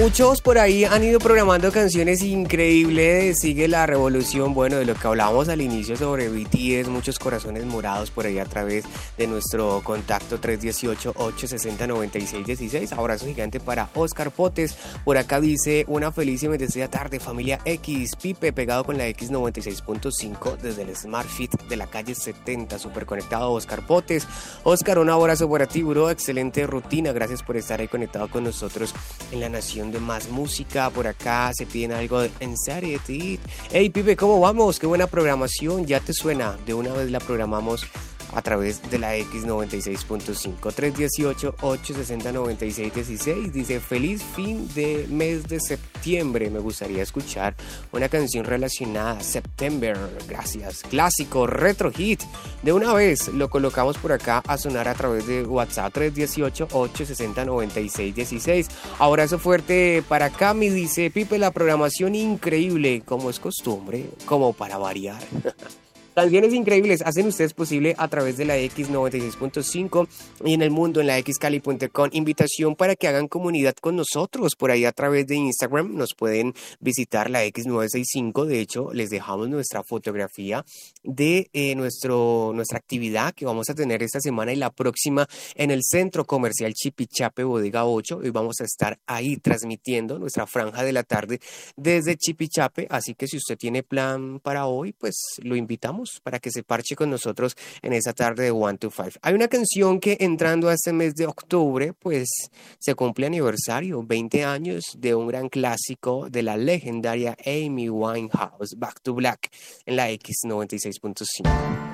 Muchos por ahí han ido programando canciones increíbles, sigue la revolución, bueno, de lo que hablábamos al inicio sobre BTS, muchos corazones morados por ahí a través de nuestro contacto 318-860-9616. Abrazo gigante para Oscar Potes, por acá dice una feliz y bendecida tarde, familia X, Pipe pegado con la X96.5 desde el Smart Fit de la calle 70, súper conectado Oscar Potes. Oscar, un abrazo para ti, bro, excelente rutina, gracias por estar ahí conectado con nosotros en la Nación de Más Música. Por acá se piden algo de Anxiety. Hey Pipe, ¿cómo vamos? Qué buena programación, ya te suena, de una vez la programamos a través de la X96.5. 318-860-9616 dice feliz fin de mes de septiembre, me gustaría escuchar una canción relacionada September, gracias, clásico, retro hit, de una vez lo colocamos por acá a sonar a través de WhatsApp 318-860-9616. Abrazo fuerte para Cami, dice Pipe, la programación increíble, como es costumbre, como para variar. Canciones increíbles hacen ustedes posible a través de la X96.5 y en el mundo en la xcali.com. Invitación para que hagan comunidad con nosotros por ahí a través de Instagram. Nos pueden visitar la X965. De hecho, les dejamos nuestra fotografía de nuestra actividad que vamos a tener esta semana y la próxima en el Centro Comercial Chipichape Bodega 8. Hoy vamos a estar ahí transmitiendo nuestra franja de la tarde desde Chipichape. Así que si usted tiene plan para hoy, pues lo invitamos para que se parche con nosotros en esa tarde de 1 to 5. Hay una canción que entrando a este mes de octubre, pues se cumple aniversario, 20 años de un gran clásico de la legendaria Amy Winehouse, Back to Black, en la X96.5.